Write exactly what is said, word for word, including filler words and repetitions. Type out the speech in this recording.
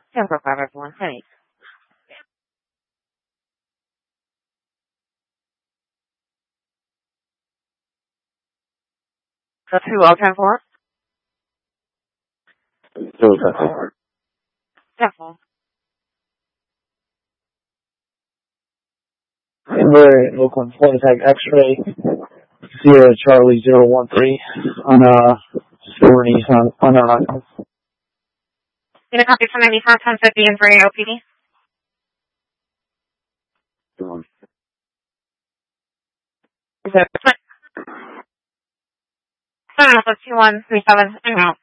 Temper five everyone, honey. That's who I'll ten four? Still ten four. Definitely. We're in Oakland, Florida Tech X-ray. Sierra Charlie zero one three on uh Silverneys on on our line. Gonna copy from ninety-four, ten fifty in for A O P D. Is that seven two one three seven and out.